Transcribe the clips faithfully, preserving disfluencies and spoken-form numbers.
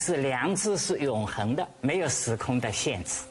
是良知是永恒的，没有时空的限制。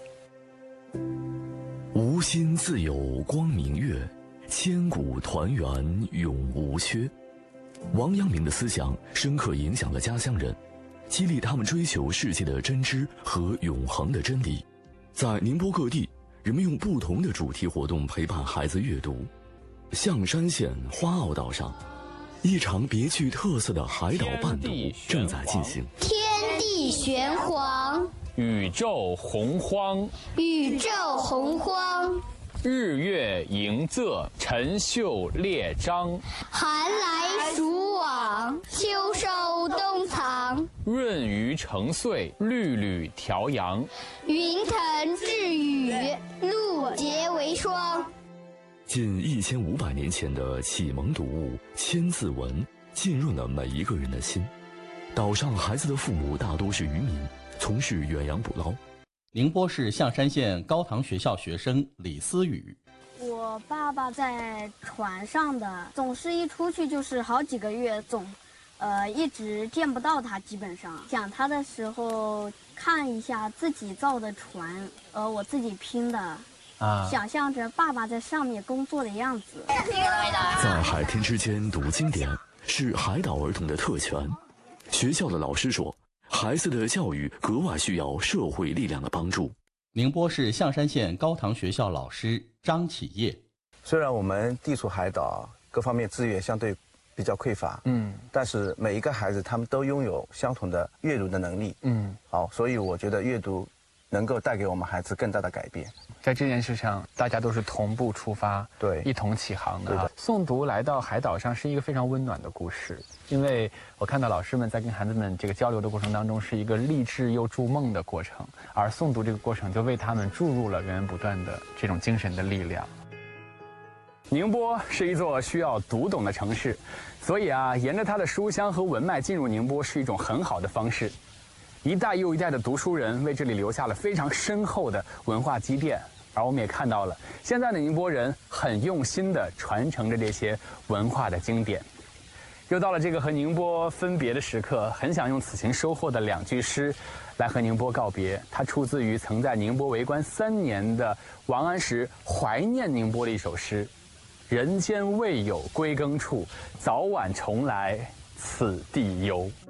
无心自有光明月，千古团圆永无缺。王阳明的思想深刻影响了家乡人，激励他们追求世界的真知和永恒的真理。在宁波各地，人们用不同的主题活动陪伴孩子阅读。象山县花澳岛上，一场别具特色的海岛伴读正在进行。 天地玄黄， 宇宙洪荒， 宇宙洪荒， 日月盈仄，辰宿列张， 寒来暑往，秋收冬藏， 润余成岁，缕缕调阳， 云腾致雨，露结为霜。 近一千五百年前的启蒙读物《千字文》浸润了每一个人的心。岛上孩子的父母大多是渔民，从事远洋捕捞。 宁波市象山县高塘学校学生李思雨， 我爸爸在船上的，总是一出去就是好几个月，总，呃，一直见不到他。基本上想他的时候，看一下自己造的船，呃，我自己拼的，啊，想象着爸爸在上面工作的样子。 在海天之间读经典是海岛儿童的特权。学校的老师说，孩子的教育格外需要社会力量的帮助。 宁波市象山县高塘学校老师张启业， 虽然我们地处海岛，各方面资源相对比较匮乏，嗯，但是每一个孩子他们都拥有相同的阅读的能力，嗯，好，所以我觉得阅读能够带给我们孩子更大的改变。 在这件事上，大家都是同步出发， 对， 一同起航的。的诵读来到海岛上是一个非常温暖的故事，因为我看到老师们在跟孩子们这个交流的过程当中，是一个励志又筑梦的过程，而诵读这个过程就为他们注入了源源不断的这种精神的力量。宁波是一座需要读懂的城市，所以啊，沿着它的书香和文脉进入宁波是一种很好的方式。一代又一代的读书人为这里留下了非常深厚的文化积淀，而我们也看到了现在的宁波人很用心地传承着这些文化的经典。又到了这个和宁波分别的时刻，很想用此行收获的两句诗来和宁波告别。它出自于曾在宁波为官三年的王安石怀念宁波的一首诗：人间未有归耕处，早晚重来此地幽。